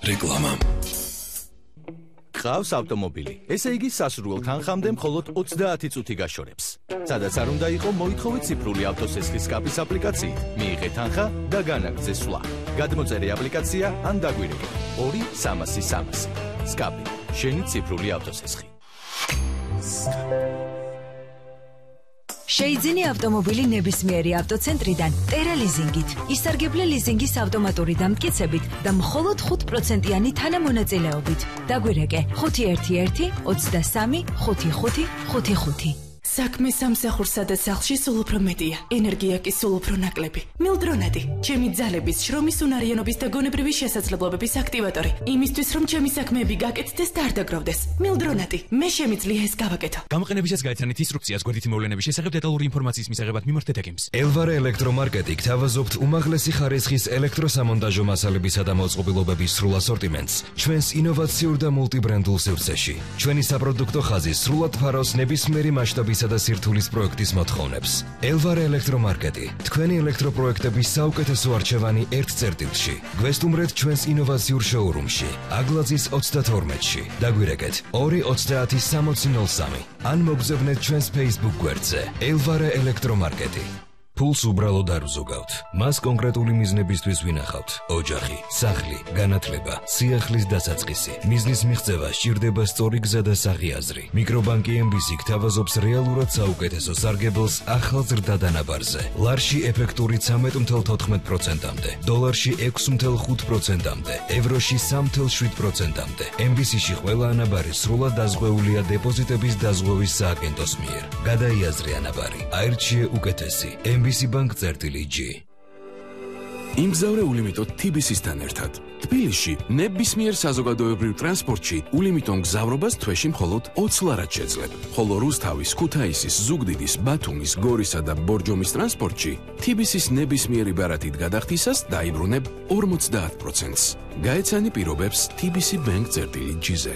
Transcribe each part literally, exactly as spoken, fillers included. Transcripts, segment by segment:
რეკლამა. ყავს ავტომობილი. ესე იგი სასურველ თანხამდე მხოლოდ ოცდაათი წუთი გაშორებს. სადაც არ უნდა იყო მოითხოვეთ ციფრული ავტოსესხის სკაპის აპლიკაციით. მიიღეთ თანხა და განაგრძე სვლა. გადმოწერე აპლიკაცია ან დაგვირეკე. ორი სამასი სამასი. სკაპი. შენი ციფრული ავტოსესხი. შეიძინე ავტომობილი ნებისმიერი ავტოცენტრიდან ტერა ლიზინგით. ისარგებლე ლიზინგის ავტომატური დამტკიცებით და მხოლოდ ხუთ პროცენტიანი თანამონაწილეობით. დაგვირეკე ხუთი ერთი ერთი ოცდასამი ხუთი ხუთი ხუთი ხუთი. საქმე სამსახურსა და სახლში სულ უფრო მეტია. ენერგია კი სულ უფრო ნაკლები. მილდრონადი, ჩემი ძალების, შრომის უნარიანობის და გონებრივი შესაძლებლობების აქტივატორი. იმისთვის, რომ ჩემი საქმეები გაკეთდეს და არ დაგროვდეს. მილდრონადი, მე შემიძლია ეს გავაკეთო. გამოყენებისას გაეცანით ინსტრუქციას გვერდითი მოვლენების შესახებ დეტალური ინფორმაციის მისაღებად მიმართეთ ეკიმს. ელვარე ელექტრომარკეტი გთავაზობთ უმაღლესი ხარისხის ელექტროსამონტაჟო მასალებისა და მოწყობილობების სრულ ასორტიმენტს ჩვენს ინოვაციურ და მულტიბრენდულ სივრცეში. ჩვენი საპროდუქტო ხაზი სრულად ფარავს ნებისმიერი მასშტაბის და სირთულის პროექტის მოთხოვნებს. ელვარე ელექტრომარკეტი, თქვენი ელექტროპროექტების საუკეთესო არჩევანი ერთ წერტილში. გვესტუმრეთ ჩვენს ინოვაციურ შოურუმში, აგლაძის ოცდათორმეტში. დაგვირეკეთ ორი ოცდაათი სამოცი ნოლ სამი. ან მოგზავნეთ ჩვენს Facebook გვერდზე ელვარე ელექტრომარკეტი. ფულს უბრალოდ არ ვზოგავთ. მას კონკრეტული მიზნებისთვის ვინახავთ. ოჯახი, სახლი, განათლება, სიახლის დასაწყისი. მიზნის მიღწევა სჭირდება სწორი გზა და საღიაზრი. მიკრობანკი ემ ბი სი გთავაზობს რეალურად საუკეთესო სარგებელს ახალ ზრდა დანაბარზე. ლარში ეფექტური ცამეტ ათეულ თოთხმეტ პროცენტამდე, დოლარში ექვსი ათეულ ხუთ პროცენტამდე, ევროში სამი ათეულ შვიდ პროცენტამდე. ემ ბი სი-ში ყველა ანაბარი სრულად დაზღვეულია დეპოზიტების დაზღვევის სააგენტოს მიერ. გადაიაზრე ანაბარი. აირჩიე უკეთესი. ემ ბი სი ბანკ წერტილი ჯი. იმგზავრე ულიმიტო თი ბი სისთან ერთად. თბილისში ნებისმიერ საზოგადოებრივ ტრანსპორტში ულიმიტო მგზავრობას თვეში მხოლოდ ოცი ლარად შეძლებ. ხოლო რუსთავის, ქუთაისის, ზუგდიდის, ბათუმის, გორისა და ბორჯომის ტრანსპორტში თი ბი სის ნებისმიერი ბარათით გადახდისას დაიბრუნებ ორმოცდაათ პროცენტს. გაეცანი პირობებს თი ბი სი ბანკ წერტილი ჯიზე.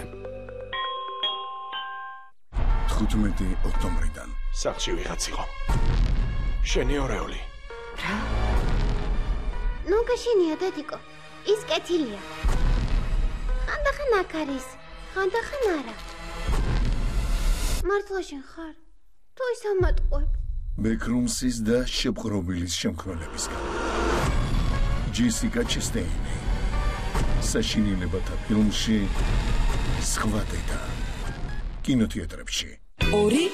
თხუთმეტი ოქტომბრიდან სახლში ვიღაც იყო. შენი ორეული. რა? ნუ გაშენია დედიკო. ის კეთილია. ხანდახან აქ არის, ხანდახან არა. მართლა შენ ხარ? თუ ის ამატყუებ. ბეკრუმსის და შეპყრობილის შემქმნელებისგან. ჯესიკა ჩესტეინი. საშინელებათა ფილმში სხვა დედა. კინოთეატრებში. ორი